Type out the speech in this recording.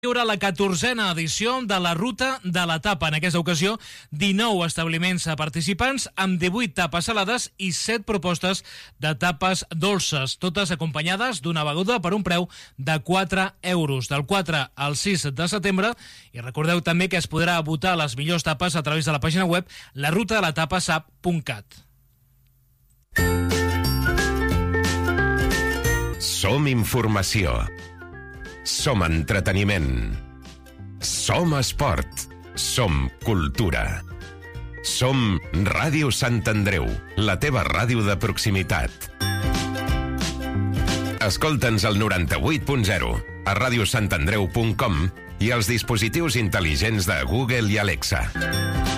Viure la 14a edició de la Ruta de la Tapa. En aquesta ocasió, 19 establiments participants amb 18 tapes salades i 7 propostes de tapes dolces, totes acompanyades d'una beguda per un preu de 4 euros, del 4 al 6 de setembre. I recordeu també que es podrà votar les millors tapes a través de la pàgina web larutadelatapasap.cat. Som informació. Som entreteniment. Som esport. Som cultura. Som Ràdio Sant Andreu, la teva ràdio de proximitat. Escolta'ns al 98.0, a radiosantandreu.com i als dispositius intel·ligents de Google i Alexa.